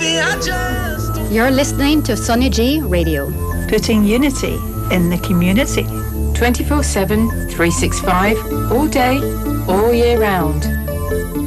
You're listening to Sonny G Radio. Putting unity in the community. 24/7, 365, all day, all year round.